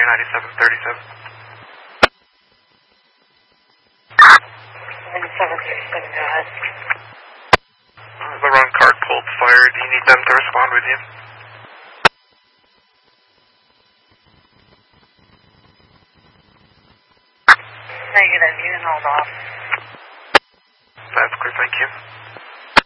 9737. 9737, go ahead. The wrong card pulled fire. Do you need them to respond with you? Negative, you can hold off. That's clear, thank you.